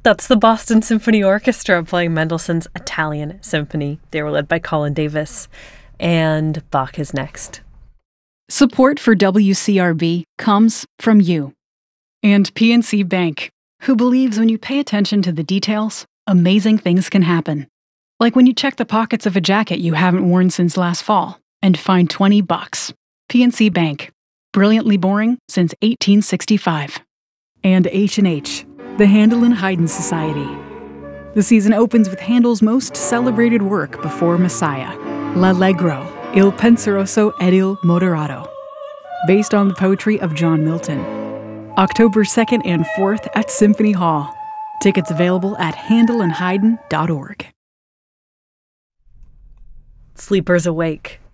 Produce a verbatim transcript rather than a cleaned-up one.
That's the Boston Symphony Orchestra playing Mendelssohn's Italian Symphony. They were led by Colin Davis. And Bach is next. Support for W C R B comes from you. And P N C Bank, who believes when you pay attention to the details, amazing things can happen. Like when you check the pockets of a jacket you haven't worn since last fall and find twenty bucks. P N C Bank. Brilliantly boring since eighteen sixty-five. And H and H, the Handel and Haydn Society. The season opens with Handel's most celebrated work before Messiah, L'Allegro, Il Penseroso ed il Moderato, based on the poetry of John Milton. October second and fourth at Symphony Hall. Tickets available at handel and haydn dot org. Sleepers awake.